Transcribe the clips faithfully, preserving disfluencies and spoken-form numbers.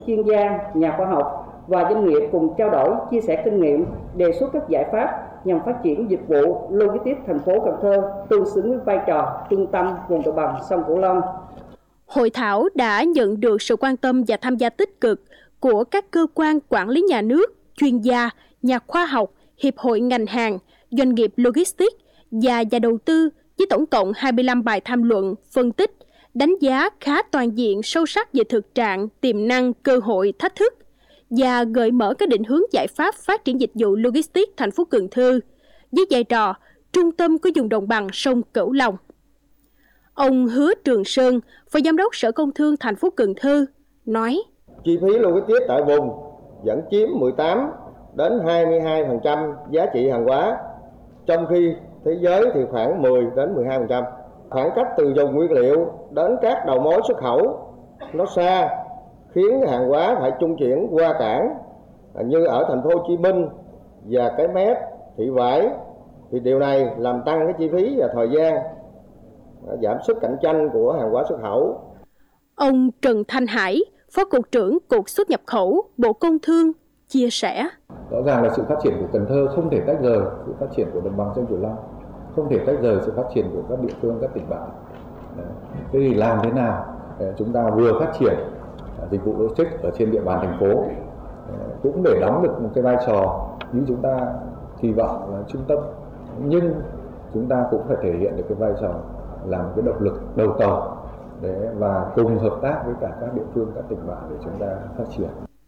Chuyên gia, nhà khoa học và doanh nghiệp cùng trao đổi, chia sẻ kinh nghiệm, đề xuất các giải pháp nhằm phát triển dịch vụ logistics thành phố Cần Thơ tương xứng với vai trò trung tâm vùng đồng bằng sông Cửu Long. Hội thảo đã nhận được sự quan tâm và tham gia tích cực của các cơ quan quản lý nhà nước, chuyên gia, nhà khoa học, hiệp hội ngành hàng, doanh nghiệp logistics và nhà đầu tư với tổng cộng hai mươi lăm bài tham luận, phân tích, đánh giá khá toàn diện sâu sắc về thực trạng, tiềm năng, cơ hội, thách thức và gợi mở các định hướng giải pháp phát triển dịch vụ logistics thành phố Cần Thơ với vai trò trung tâm của vùng đồng bằng sông Cửu Long. Ông Hứa Trường Sơn, Phó Giám đốc Sở Công Thương thành phố Cần Thơ, nói: Chi phí logistics tại vùng vẫn chiếm mười tám đến hai mươi hai phần trăm giá trị hàng hóa, trong khi thế giới thì khoảng mười đến mười hai phần trăm. Khoảng cách từ vùng nguyên liệu đến các đầu mối xuất khẩu nó xa, khiến hàng hóa phải trung chuyển qua cảng như ở thành phố Hồ Chí Minh và Cái Mép, Thị Vải, thì điều này làm tăng cái chi phí và thời gian, giảm sức cạnh tranh của hàng hóa xuất khẩu. Ông Trần Thanh Hải, Phó Cục trưởng Cục Xuất nhập khẩu, Bộ Công Thương, chia sẻ: Rõ ràng là sự phát triển của Cần Thơ không thể tách rời sự phát triển của đồng bằng sông Cửu Long, không thể tách rời sự phát triển của các địa phương, các tỉnh bạn. Thế thì làm thế nào để chúng ta vừa phát triển dịch vụ logistics ở trên địa bàn thành phố, cũng để đóng được một cái vai trò như chúng ta kỳ vọng là trung tâm, nhưng chúng ta cũng phải thể hiện được cái vai trò làm cái động lực đầu tàu để và cùng hợp tác với cả các địa phương, các tỉnh bạn để chúng ta phát triển.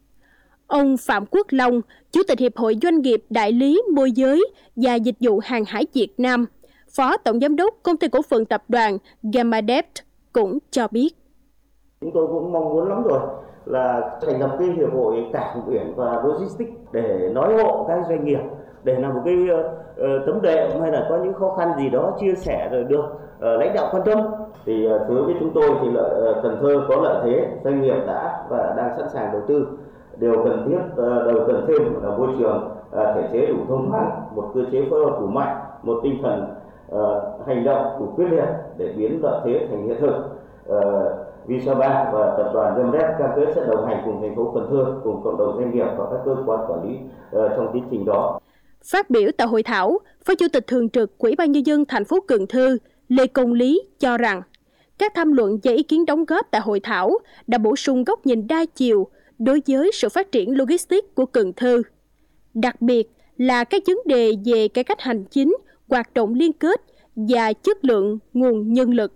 Ông Phạm Quốc Long, Chủ tịch Hiệp hội Doanh nghiệp Đại lý, Môi giới và Dịch vụ Hàng hải Việt Nam, Phó Tổng Giám đốc Công ty Cổ phần Tập đoàn Gemadept cũng cho biết: Chúng tôi cũng mong muốn lắm rồi là thành lập cái hiệp hội cảng biển và logistics để nói hộ các doanh nghiệp, để làm một cái uh, tấm đệm hay là có những khó khăn gì đó chia sẻ rồi được uh, lãnh đạo quan tâm. Thì uh, đối với chúng tôi thì lợi, uh, Cần Thơ có lợi thế, doanh nghiệp đã và đang sẵn sàng đầu tư. Điều cần thiết uh, đầu cần thêm là môi trường uh, thể chế đủ thông thoáng, một cơ chế phối hợp đủ mạnh, một tinh thần uh, hành động đủ quyết liệt để biến lợi thế thành hiện thực. Uh, Visaba và tập đoàn Gemadept cam kết sẽ đồng hành cùng thành phố Cần Thơ, cùng cộng đồng doanh nghiệp và các cơ quan quản lý uh, trong tiến trình đó. Phát biểu tại hội thảo, Phó Chủ tịch Thường trực Ủy ban Nhân dân thành phố Cần Thơ Lê Công Lý cho rằng các tham luận và ý kiến đóng góp tại hội thảo đã bổ sung góc nhìn đa chiều đối với sự phát triển logistics của Cần Thơ, đặc biệt là các vấn đề về cải cách hành chính, hoạt động liên kết và chất lượng nguồn nhân lực.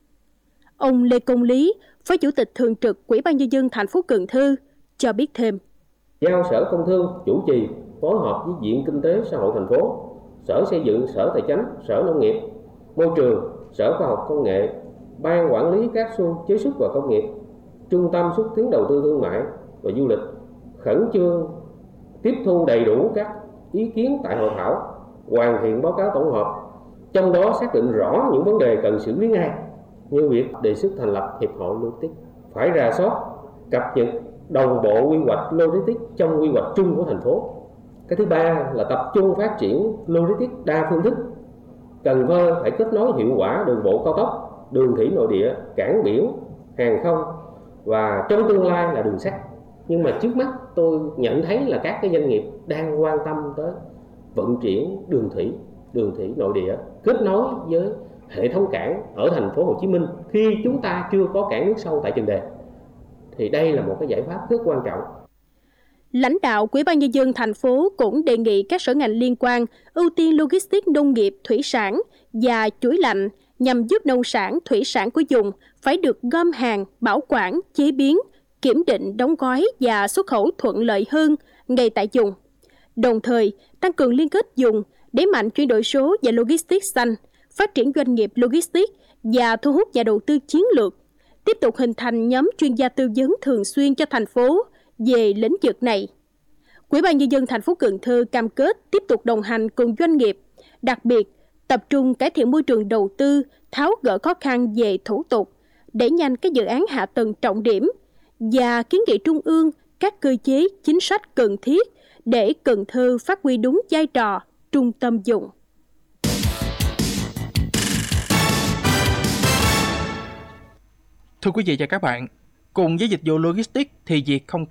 Ông Lê Công Lý, Phó Chủ tịch Thường trực Ủy ban Nhân dân thành phố Cần Thơ cho biết thêm: Giao Sở Công Thương chủ trì phối hợp với Viện Kinh tế Xã hội thành phố, Sở Xây dựng, Sở Tài chính, Sở Nông nghiệp, Môi trường, Sở Khoa học Công nghệ, Ban Quản lý các xu chế xuất và công nghiệp, Trung tâm xúc tiến đầu tư thương mại và du lịch khẩn trương tiếp thu đầy đủ các ý kiến tại hội thảo, hoàn thiện báo cáo tổng hợp, trong đó xác định rõ những vấn đề cần xử lý ngay, như việc đề xuất thành lập hiệp hội logistics, phải rà soát, cập nhật đồng bộ quy hoạch logistics trong quy hoạch chung của thành phố. Cái thứ ba là tập trung phát triển logistics đa phương thức. Cần Thơ phải kết nối hiệu quả đường bộ cao tốc, đường thủy nội địa, cảng biển, hàng không và trong tương lai là đường sắt. Nhưng mà trước mắt tôi nhận thấy là các cái doanh nghiệp đang quan tâm tới vận chuyển đường thủy, đường thủy nội địa kết nối với hệ thống cảng ở thành phố Hồ Chí Minh khi chúng ta chưa có cảng nước sâu tại Trần Đề. Thì đây là một cái giải pháp rất quan trọng. Lãnh đạo Ủy ban Nhân dân thành phố cũng đề nghị các sở ngành liên quan ưu tiên logistics nông nghiệp, thủy sản và chuỗi lạnh nhằm giúp nông sản, thủy sản của vùng phải được gom hàng, bảo quản, chế biến, kiểm định, đóng gói và xuất khẩu thuận lợi hơn ngay tại vùng. Đồng thời, tăng cường liên kết vùng, đẩy mạnh chuyển đổi số và logistics xanh, phát triển doanh nghiệp logistics và thu hút nhà đầu tư chiến lược, tiếp tục hình thành nhóm chuyên gia tư vấn thường xuyên cho thành phố về lĩnh vực này. Ủy ban Nhân dân thành phố Cần Thơ cam kết tiếp tục đồng hành cùng doanh nghiệp, đặc biệt tập trung cải thiện môi trường đầu tư, tháo gỡ khó khăn về thủ tục, đẩy nhanh các dự án hạ tầng trọng điểm và kiến nghị Trung ương các cơ chế chính sách cần thiết để Cần Thơ phát huy đúng vai trò trung tâm vùng. Thưa quý vị và các bạn, Cùng với dịch vụ logistics thì việc không